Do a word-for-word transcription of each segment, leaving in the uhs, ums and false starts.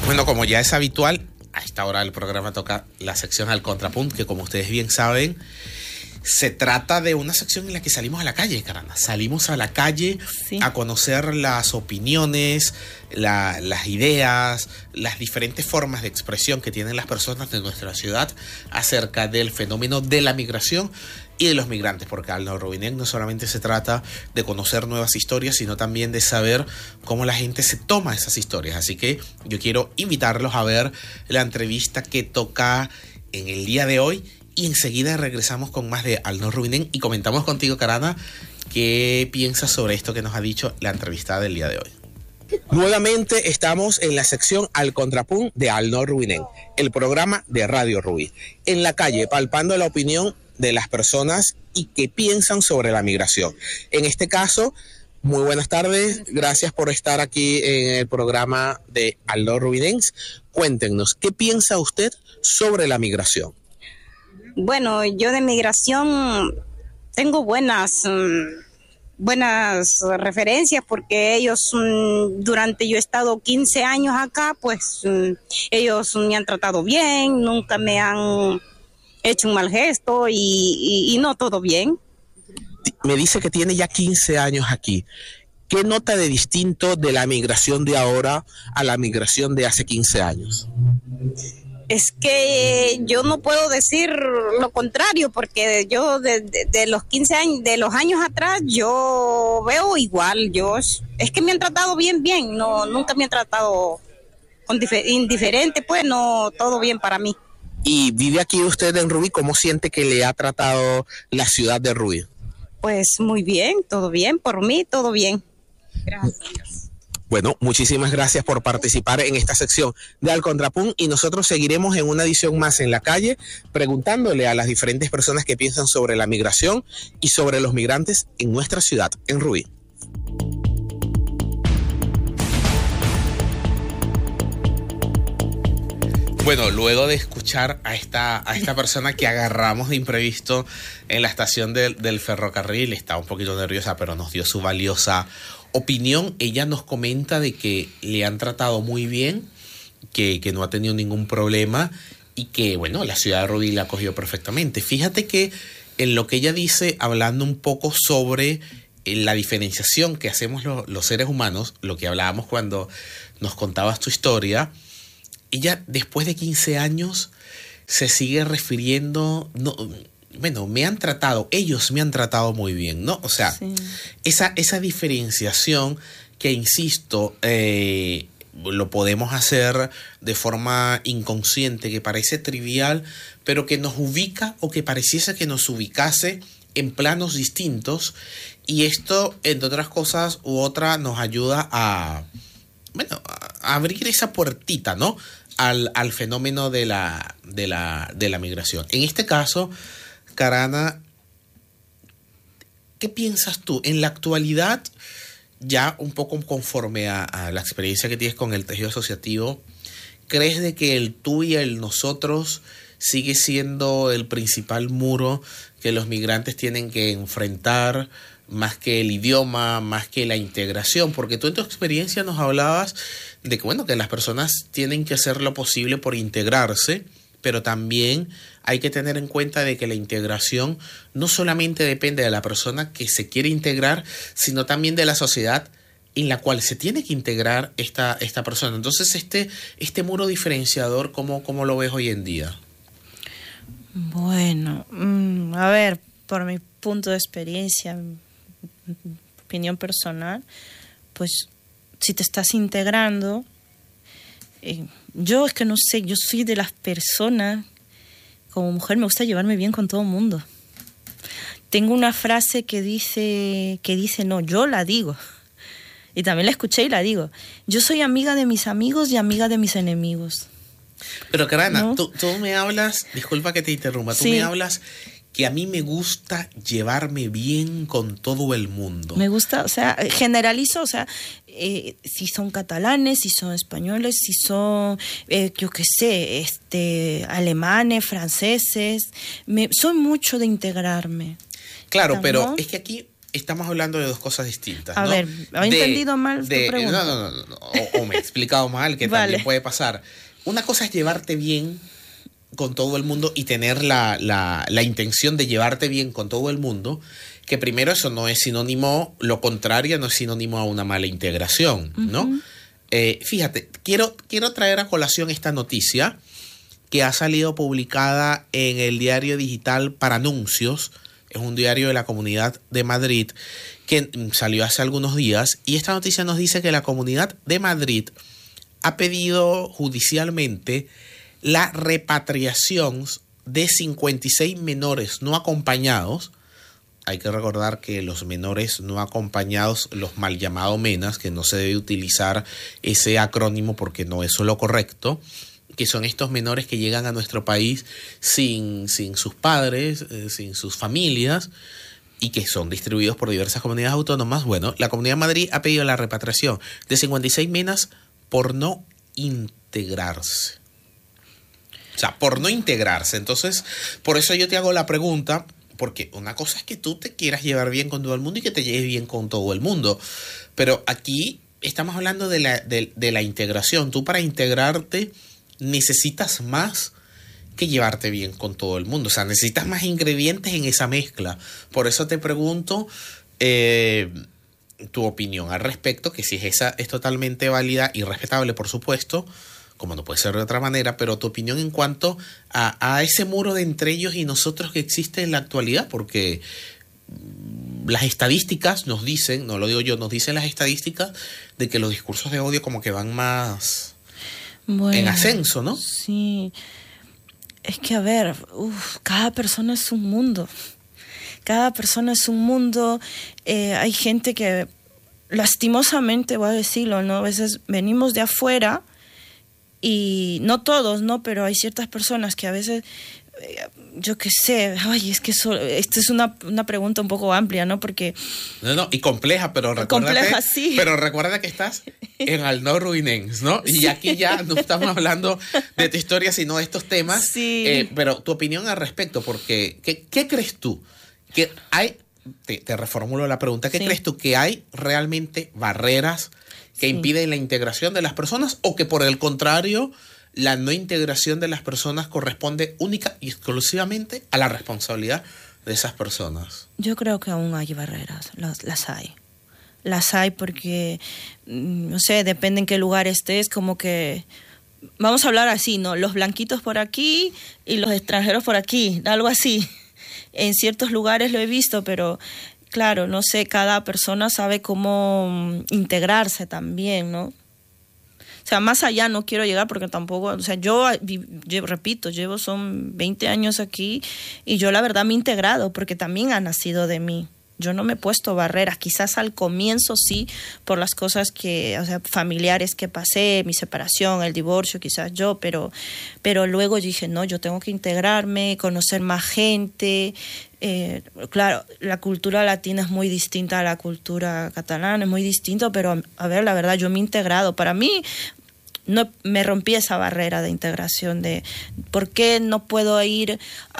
Bueno, como ya es habitual, a esta hora del programa toca la sección Al Contrapunt, que como ustedes bien saben, se trata de una sección en la que salimos a la calle, caramba. Salimos a la calle sí. a conocer las opiniones, la, las ideas, las diferentes formas de expresión que tienen las personas de nuestra ciudad acerca del fenómeno de la migración y de los migrantes, porque al Al-Robinet no solamente se trata de conocer nuevas historias, sino también de saber cómo la gente se toma esas historias. Así que yo quiero invitarlos a ver la entrevista que toca en el día de hoy y enseguida regresamos con más de Al-Robinet y comentamos contigo, Karana, qué piensas sobre esto que nos ha dicho la entrevistada del día de hoy. Nuevamente estamos en la sección Al Contrapunt de Al-Robinet, el programa de Radio Rubí, en la calle, palpando la opinión de las personas y qué piensan sobre la migración. En este caso, muy buenas tardes, gracias por estar aquí en el programa de Al-Robinet. Cuéntenos, ¿qué piensa usted sobre la migración? Bueno, yo de migración tengo buenas, um, buenas referencias porque ellos, um, durante yo he estado quince años acá, pues um, ellos me han tratado bien, nunca me han hecho un mal gesto y, y, y no, todo bien. Me dice que tiene ya quince años aquí. ¿Qué nota de distinto de la migración de ahora a la migración de hace quince años? Es que yo no puedo decir lo contrario, porque yo de, de, de los quince años, de los años atrás, yo veo igual. Yo es que me han tratado bien, bien. No, nunca me han tratado con difer- indiferente, pues no, todo bien para mí. Y vive aquí usted en Rubí, ¿cómo siente que le ha tratado la ciudad de Rubí? Pues muy bien, todo bien, por mí todo bien. Gracias. Bueno, muchísimas gracias por participar en esta sección de Al Contrapunt y nosotros seguiremos en una edición más en la calle preguntándole a las diferentes personas que piensan sobre la migración y sobre los migrantes en nuestra ciudad, en Rubí. Bueno, luego de escuchar a esta, a esta persona que agarramos de imprevisto en la estación de, del ferrocarril, estaba un poquito nerviosa, pero nos dio su valiosa opinión. Ella nos comenta de que le han tratado muy bien, que, que no ha tenido ningún problema y que, bueno, la ciudad de Rubí la acogió perfectamente. Fíjate que en lo que ella dice, hablando un poco sobre la diferenciación que hacemos lo, los seres humanos, lo que hablábamos cuando nos contabas tu historia, ella después de quince años se sigue refiriendo, no, bueno, me han tratado, ellos me han tratado muy bien, ¿no? O sea, sí. esa, esa diferenciación que, insisto, eh, lo podemos hacer de forma inconsciente, que parece trivial, pero que nos ubica o que pareciese que nos ubicase en planos distintos, y esto, entre otras cosas u otra, nos ayuda a, bueno, a abrir esa puertita, ¿no? Al, al fenómeno de la, de, la, de la migración. En este caso, Karana, ¿qué piensas tú? En la actualidad, ya un poco conforme a, a la experiencia que tienes con el tejido asociativo, ¿crees de que el tú y el nosotros sigue siendo el principal muro que los migrantes tienen que enfrentar, más que el idioma, más que la integración? Porque tú en tu experiencia nos hablabas de que, bueno, que las personas tienen que hacer lo posible por integrarse, pero también hay que tener en cuenta de que la integración no solamente depende de la persona que se quiere integrar, sino también de la sociedad en la cual se tiene que integrar esta, esta persona. Entonces, este, este muro diferenciador, ¿cómo, cómo lo ves hoy en día? Bueno, mmm, a ver, por mi punto de experiencia, opinión personal, pues si te estás integrando, eh, yo es que no sé, yo soy de las personas, como mujer me gusta llevarme bien con todo el mundo. Tengo una frase que dice, que dice, no, yo la digo, y también la escuché y la digo, yo soy amiga de mis amigos y amiga de mis enemigos. Pero Karana, ¿no? tú, tú me hablas, disculpa que te interrumpa, tú sí. me hablas que a mí me gusta llevarme bien con todo el mundo. Me gusta, o sea, generalizo, o sea, eh, si son catalanes, si son españoles, si son, eh, yo qué sé, este, alemanes, franceses, me, soy mucho de integrarme. Claro, ¿no? pero es que aquí estamos hablando de dos cosas distintas. A ¿no? ver, ¿he entendido mal de, tu pregunta? No, no, no, no. O, o me he explicado mal, que Vale. también puede pasar. Una cosa es llevarte bien con todo el mundo y tener la, la, la intención de llevarte bien con todo el mundo, que primero eso no es sinónimo, lo contrario no es sinónimo a una mala integración, ¿no? Uh-huh. Eh, fíjate, quiero, quiero traer a colación esta noticia que ha salido publicada en el diario digital Para Anuncios, es un diario de la Comunidad de Madrid que salió hace algunos días, y esta noticia nos dice que la Comunidad de Madrid ha pedido judicialmente la repatriación de cincuenta y seis menores no acompañados. Hay que recordar que los menores no acompañados, los mal llamados MENAs, que no se debe utilizar ese acrónimo porque no es lo correcto, que son estos menores que llegan a nuestro país sin, sin sus padres, eh, sin sus familias, y que son distribuidos por diversas comunidades autónomas. Bueno, la Comunidad de Madrid ha pedido la repatriación de cincuenta y seis MENAs por no integrarse. O sea, por no integrarse. Entonces, por eso yo te hago la pregunta, porque una cosa es que tú te quieras llevar bien con todo el mundo y que te lleves bien con todo el mundo, pero aquí estamos hablando de la, de, de la integración. Tú para integrarte necesitas más que llevarte bien con todo el mundo. O sea, necesitas más ingredientes en esa mezcla. Por eso te pregunto eh, tu opinión al respecto, que si es esa es totalmente válida y respetable, por supuesto, como no puede ser de otra manera, pero tu opinión en cuanto a, a ese muro de entre ellos y nosotros que existe en la actualidad, porque las estadísticas nos dicen, no lo digo yo, nos dicen las estadísticas de que los discursos de odio como que van más bueno, en ascenso, ¿no? Sí, es que a ver, uf, cada persona es un mundo, cada persona es un mundo, eh, hay gente que lastimosamente, voy a decirlo, ¿no? A veces venimos de afuera. Y no todos, ¿no? Pero hay ciertas personas que a veces, yo qué sé, ay, es que eso, esta es una, una pregunta un poco amplia, ¿no? Porque... No, no, y compleja, pero recuérdate, compleja, sí. Pero recuerda que estás en Alnor Ruinens, ¿no? Y sí. Aquí ya no estamos hablando de tu historia, sino de estos temas. Sí. Eh, pero tu opinión al respecto, porque ¿qué, qué crees tú? Que hay, te, te reformulo la pregunta, ¿qué sí. crees tú? ¿Que hay realmente barreras que sí. impiden la integración de las personas, o que por el contrario la no integración de las personas corresponde única y exclusivamente a la responsabilidad de esas personas? Yo creo que aún hay barreras, las, las hay. Las hay porque, no sé, depende en qué lugar estés, como que, vamos a hablar así, ¿no? Los blanquitos por aquí y los extranjeros por aquí, algo así. En ciertos lugares lo he visto, pero... Claro, no sé, cada persona sabe cómo integrarse también, ¿no? O sea, más allá no quiero llegar porque tampoco, o sea, yo, yo repito, llevo son veinte años aquí y yo la verdad me he integrado porque también ha nacido de mí. Yo no me he puesto barreras, quizás al comienzo sí, por las cosas que, o sea, familiares que pasé, mi separación, el divorcio, quizás yo, pero, pero luego dije, no, yo tengo que integrarme, conocer más gente. Eh, claro, la cultura latina es muy distinta a la cultura catalana, es muy distinto, pero a ver, la verdad, yo me he integrado. Para mí, no me rompí esa barrera de integración de por qué no puedo ir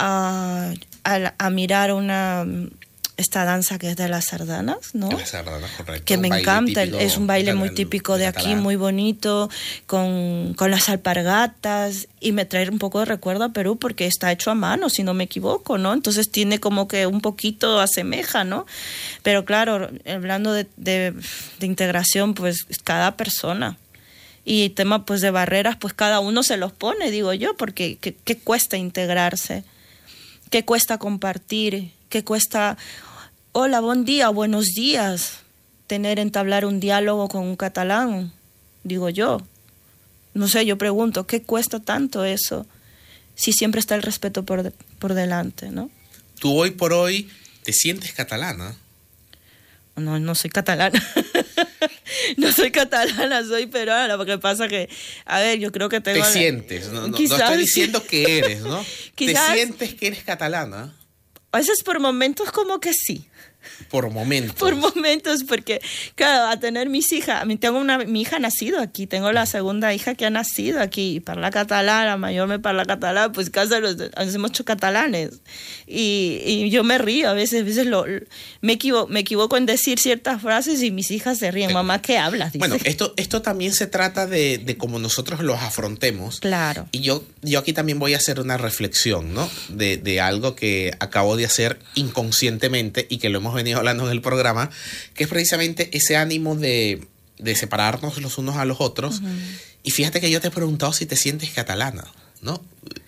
a, a, a mirar una... esta danza que es de las sardanas, ¿no? Las sardanas, correcto. Que me encanta, típico, es un baile muy típico de, de aquí, muy bonito, con, con las alpargatas, y me trae un poco de recuerdo a Perú porque está hecho a mano, si no me equivoco, ¿no? Entonces tiene como que un poquito asemeja, ¿no? Pero claro, hablando de, de, de integración, pues cada persona. Y tema pues de barreras, pues cada uno se los pone, digo yo, porque ¿qué, qué cuesta integrarse? ¿Qué cuesta compartir? ¿Qué cuesta... Hola, buen día, buenos días, tener, entablar un diálogo con un catalán, digo yo. No sé, yo pregunto, ¿qué cuesta tanto eso? Si siempre está el respeto por, de, por delante, ¿no? ¿Tú hoy por hoy te sientes catalana? No, no soy catalana. No soy catalana, soy peruana. Lo que pasa que, a ver, yo creo que tengo... Te sientes, no, no, no estoy diciendo que eres, ¿no? Quizás... ¿Te sientes que eres catalana? A veces por momentos como que sí. Por momentos. Por momentos, porque, claro, a tener mis hijas, a mí tengo una, mi hija ha nacido aquí, tengo la segunda hija que ha nacido aquí, y parla catalán, la mayor me parla catalán, pues casi los, hacemos ocho catalanes. Y, y yo me río, a veces, a veces lo, me, equivo, me equivoco en decir ciertas frases y mis hijas se ríen. Mamá, ¿qué hablas? Dice. Bueno, esto, esto también se trata de, de cómo nosotros los afrontemos. Claro. Y yo, yo aquí también voy a hacer una reflexión, ¿no? De, de algo que acabo de hacer inconscientemente y que lo hemos venido hablando en el programa, que es precisamente ese ánimo de, de separarnos los unos a los otros. Uh-huh. Y fíjate que yo te he preguntado si te sientes catalana, ¿no?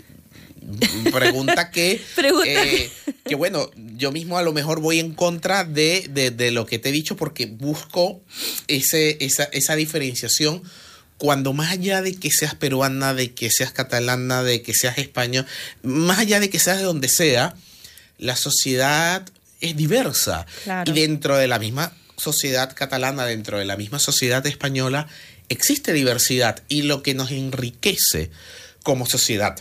Pregunta que, Pregunta eh, que bueno, yo mismo a lo mejor voy en contra de, de, de lo que te he dicho porque busco ese, esa, esa diferenciación cuando más allá de que seas peruana, de que seas catalana, de que seas español, más allá de que seas de donde sea, la sociedad es diversa. Claro. Y dentro de la misma sociedad catalana, dentro de la misma sociedad española, existe diversidad y lo que nos enriquece como sociedad.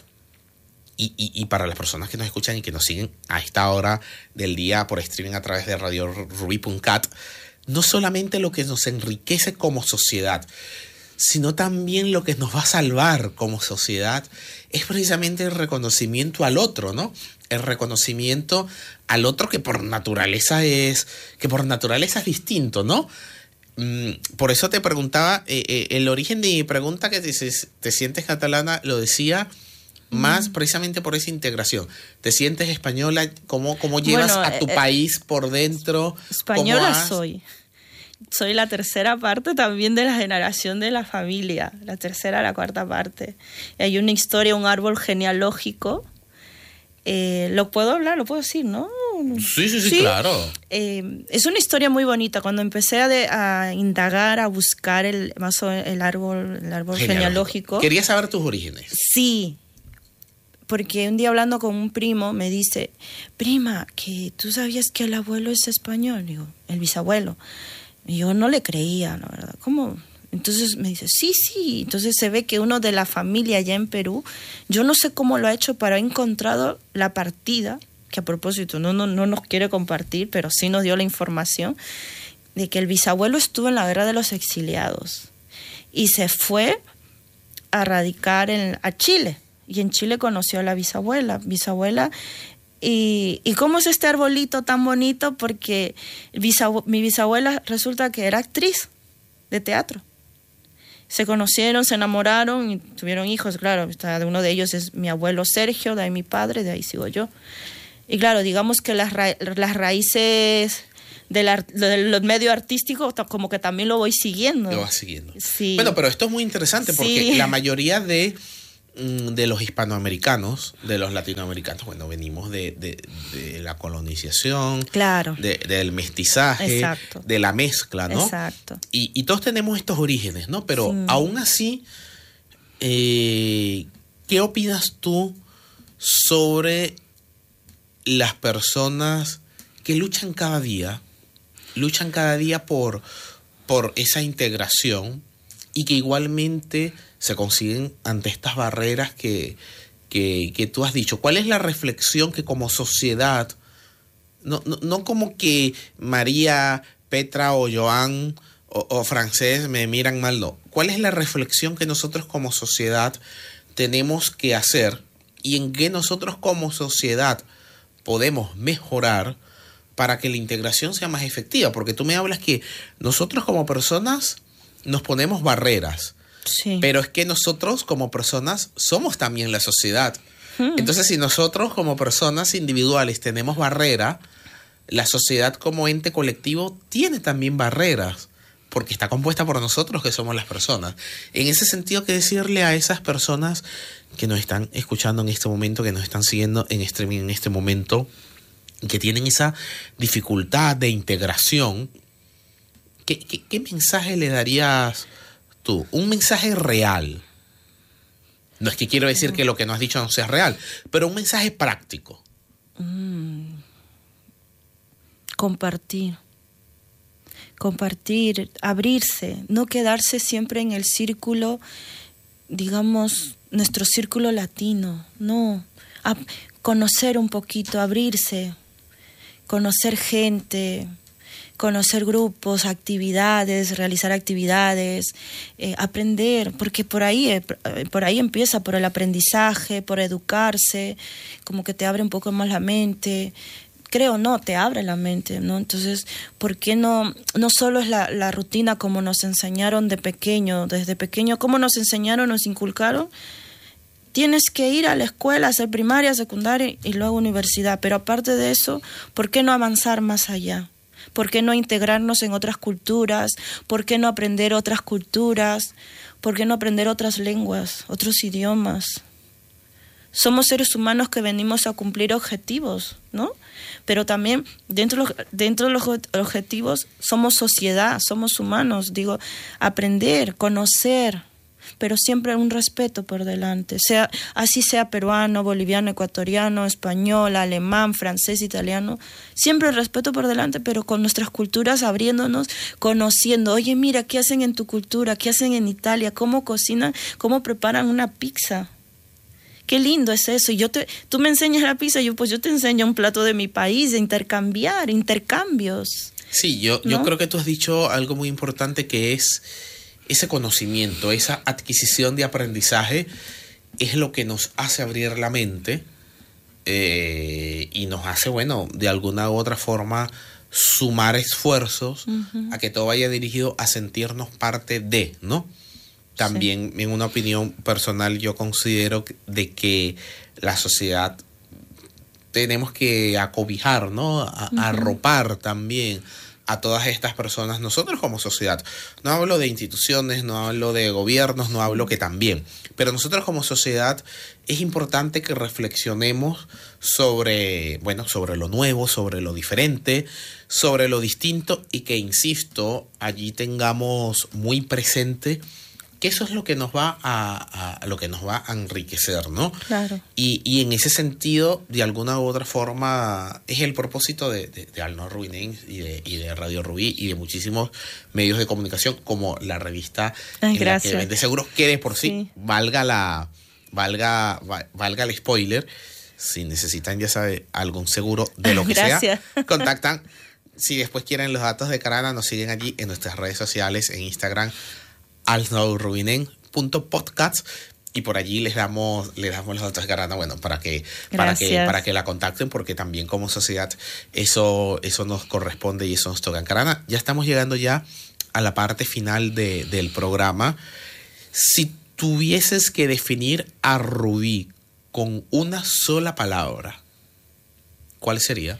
Y, y, y para las personas que nos escuchan y que nos siguen a esta hora del día por streaming a través de radio rubí punto cat, no solamente lo que nos enriquece como sociedad, sino también lo que nos va a salvar como sociedad es precisamente el reconocimiento al otro, ¿no? El reconocimiento al otro que por naturaleza es, que por naturaleza es distinto, ¿no? Mm, por eso te preguntaba, eh, eh, el origen de mi pregunta que te, te sientes catalana, lo decía más mm. precisamente por esa integración. ¿Te sientes española? ¿Cómo, cómo llevas bueno, a tu eh, país por dentro? Española soy. Soy la tercera parte también de la generación de la familia, la tercera, la cuarta parte. Y hay una historia, un árbol genealógico. Eh, ¿Lo puedo hablar? ¿Lo puedo decir? ¿No? Sí, sí, sí, ¿Sí? claro. Eh, es una historia muy bonita. Cuando empecé a, de, a indagar, a buscar el, más o, el árbol, el árbol genealógico. Quería saber tus orígenes. Sí. Porque un día hablando con un primo me dice, prima, que tú sabías que el abuelo es español. Digo, el bisabuelo. Y yo no le creía, la verdad. ¿Cómo? Entonces me dice, sí, sí. Entonces se ve que uno de la familia allá en Perú, yo no sé cómo lo ha hecho, pero ha encontrado la partida, que a propósito no, no, no nos quiere compartir, pero sí nos dio la información, de que el bisabuelo estuvo en la guerra de los exiliados y se fue a radicar en, a Chile. Y en Chile conoció a la bisabuela. Bisabuela... Y, y cómo es este arbolito tan bonito, porque bisabu- mi bisabuela resulta que era actriz de teatro. Se conocieron, se enamoraron y tuvieron hijos, claro. De uno de ellos es mi abuelo Sergio, de ahí mi padre, de ahí sigo yo. Y claro, digamos que las, ra- las raíces del art- de los medios artísticos como que también lo voy siguiendo. Lo vas siguiendo. Sí. Bueno, pero esto es muy interesante porque Sí. la mayoría de... de los hispanoamericanos, de los latinoamericanos, bueno, venimos de, de, de la colonización, claro. de, del mestizaje, Exacto. de la mezcla, ¿no? Exacto. Y, y todos tenemos estos orígenes, ¿no? Pero sí. aún así, eh, ¿qué opinas tú sobre las personas que luchan cada día, luchan cada día por, por esa integración y que igualmente se consiguen ante estas barreras que, que, que tú has dicho? ¿Cuál es la reflexión que como sociedad, no, no, no como que María, Petra o Joan o, o Francés me miran mal, no? ¿Cuál es la reflexión que nosotros como sociedad tenemos que hacer y en qué nosotros como sociedad podemos mejorar para que la integración sea más efectiva? Porque tú me hablas que nosotros como personas nos ponemos barreras. Sí. Pero es que nosotros como personas somos también la sociedad. Hmm. Entonces, si nosotros como personas individuales tenemos barrera, la sociedad como ente colectivo tiene también barreras, porque está compuesta por nosotros que somos las personas. En ese sentido, ¿qué decirle a esas personas que nos están escuchando en este momento, que nos están siguiendo en streaming en este momento, que tienen esa dificultad de integración? ¿Qué, qué, qué mensaje le darías tú? Un mensaje real. No es que quiero decir que lo que no has dicho no sea real, pero un mensaje práctico. Mm. Compartir. Compartir, abrirse, no quedarse siempre en el círculo, digamos, nuestro círculo latino. No. A conocer un poquito, abrirse. conocer gente, conocer grupos, actividades, realizar actividades, eh, aprender, porque por ahí, eh, por ahí empieza, por el aprendizaje, por educarse, como que te abre un poco más la mente. Creo, no, te abre la mente, ¿no? Entonces, ¿por qué no? No solo es la, la rutina como nos enseñaron de pequeño, desde pequeño, cómo nos enseñaron, nos inculcaron. Tienes que ir a la escuela, hacer primaria, secundaria y luego universidad. Pero aparte de eso, ¿por qué no avanzar más allá? ¿Por qué no integrarnos en otras culturas? ¿Por qué no aprender otras culturas? ¿Por qué no aprender otras lenguas, otros idiomas? Somos seres humanos que venimos a cumplir objetivos, ¿no? Pero también dentro, dentro de los objetivos somos sociedad, somos humanos. Digo, aprender, conocer, pero siempre un respeto por delante. Sea, así sea peruano, boliviano, ecuatoriano, español, alemán, francés, italiano. Siempre el respeto por delante, pero con nuestras culturas abriéndonos, conociendo. Oye, mira, ¿qué hacen en tu cultura? ¿Qué hacen en Italia? ¿Cómo cocinan? ¿Cómo preparan una pizza? Qué lindo es eso. Y yo te, tú me enseñas la pizza, yo pues yo te enseño un plato de mi país, de intercambiar, intercambios. Sí, yo, ¿no? yo creo que tú has dicho algo muy importante, que es ese conocimiento, esa adquisición de aprendizaje es lo que nos hace abrir la mente eh, y nos hace, bueno, de alguna u otra forma sumar esfuerzos uh-huh. a que todo vaya dirigido a sentirnos parte de, ¿no? También, sí. En una opinión personal, yo considero de que la sociedad tenemos que acobijar, ¿no? A, uh-huh. arropar también a todas estas personas, nosotros como sociedad. No hablo de instituciones, no hablo de gobiernos, no hablo que también. Pero nosotros como sociedad es importante que reflexionemos sobre, bueno, sobre lo nuevo, sobre lo diferente, sobre lo distinto, y que, insisto, allí tengamos muy presente que eso es lo que nos va a, a lo que nos va a enriquecer, ¿no? Claro. Y, y en ese sentido, de alguna u otra forma, es el propósito de, de, de Alnor Ruinen y de, y de Radio Rubí y de muchísimos medios de comunicación, como la revista Ay, en gracias. la que vende seguros, que de por sí, sí. valga la valga valga el spoiler, si necesitan, ya sabe, algún seguro de lo que gracias. sea, contactan. Si después quieren los datos de Carana, nos siguen allí en nuestras redes sociales, en Instagram, alnor ruinen punto podcast, y por allí les damos les damos los datos de Carana, bueno, para que para que para que la contacten, porque también como sociedad eso eso nos corresponde y eso nos toca. En Carana, ya estamos llegando ya a la parte final de, del programa. Si tuvieses que definir a Rubí con una sola palabra, ¿cuál sería?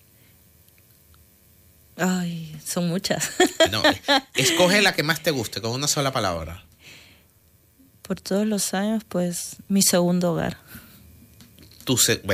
Ay, son muchas. No, escoge la que más te guste, con una sola palabra. Por todos los años, pues, mi segundo hogar. Tu se-